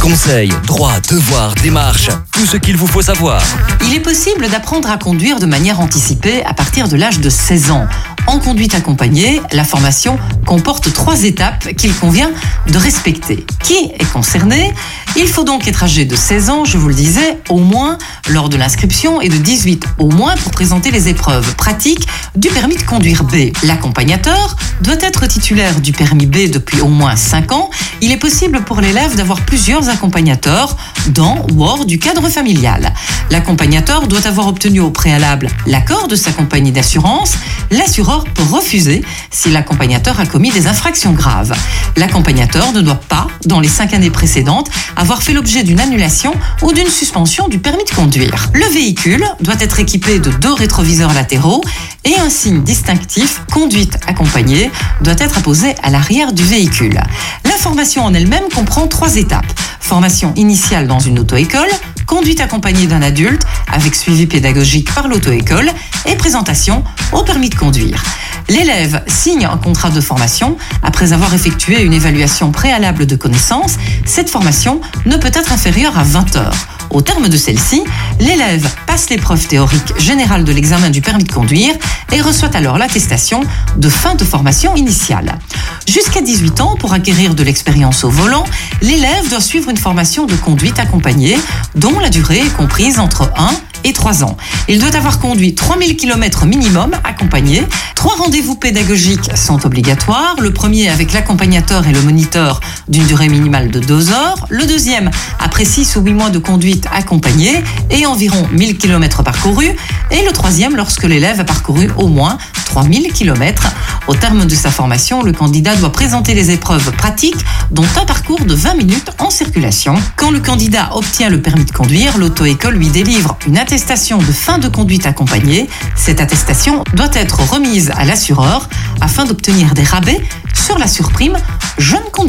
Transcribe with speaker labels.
Speaker 1: Conseils, droits, devoirs, démarches, tout ce qu'il vous faut savoir.
Speaker 2: Il est possible d'apprendre à conduire de manière anticipée à partir de l'âge de 16 ans. En conduite accompagnée, la formation comporte 3 étapes qu'il convient de respecter. Qui est concerné ? Il faut donc être âgé de 16 ans, je vous le disais, au moins lors de l'inscription et de 18 au moins pour présenter les épreuves pratiques du permis de conduire B. L'accompagnateur doit être titulaire du permis B depuis au moins 5 ans. Il est possible pour l'élève d'avoir plusieurs accompagnateurs dans ou hors du cadre familial. L'accompagnateur doit avoir obtenu au préalable l'accord de sa compagnie d'assurance. L'assureur peut refuser si l'accompagnateur a commis des infractions graves. L'accompagnateur ne doit pas, dans les 5 années précédentes, avoir fait l'objet d'une annulation ou d'une suspension du permis de conduire. Le véhicule doit être équipé de 2 rétroviseurs latéraux et un signe distinctif « Conduite accompagnée » doit être apposé à l'arrière du véhicule. La formation en elle-même comprend 3 étapes. Formation initiale dans une auto-école, conduite accompagnée d'un adulte avec suivi pédagogique par l'auto-école et présentation au permis de conduire. L'élève signe un contrat de formation après avoir effectué une évaluation préalable de connaissances. Cette formation ne peut être inférieure à 20 heures. Au terme de celle-ci, l'élève passe l'épreuve théorique générale de l'examen du permis de conduire et reçoit alors l'attestation de fin de formation initiale. Jusqu'à 18 ans, pour acquérir de l'expérience au volant, l'élève doit suivre une formation de conduite accompagnée dont la durée est comprise entre 1 et 3 ans. Il doit avoir conduit 3000 km minimum accompagné. 3 rendez-vous pédagogiques sont obligatoires. Le premier avec l'accompagnateur et le moniteur d'une durée minimale de 2 heures. Le deuxième après 6 ou 8 mois de conduite accompagnée et environ 1000 km parcourus. Et le troisième lorsque l'élève a parcouru au moins 3000 km. Au terme de sa formation, le candidat doit présenter les épreuves pratiques, dont un parcours de 20 minutes en circulation. Quand le candidat obtient le permis de conduire, l'auto-école lui délivre une attestation de fin de conduite accompagnée. Cette attestation doit être remise à l'assureur afin d'obtenir des rabais sur la surprime jeune conducteur.